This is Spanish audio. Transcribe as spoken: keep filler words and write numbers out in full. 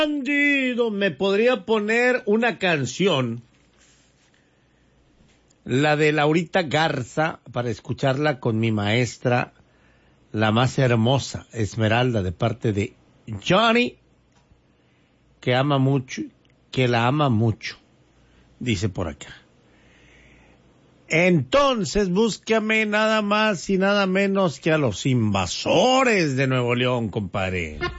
Bandido, me podría poner una canción, la de Laurita Garza, para escucharla con mi maestra, la más hermosa, Esmeralda, de parte de Johnny, que ama mucho, que la ama mucho, dice por acá. Entonces, búscame nada más y nada menos que a los Invasores de Nuevo León, compadre.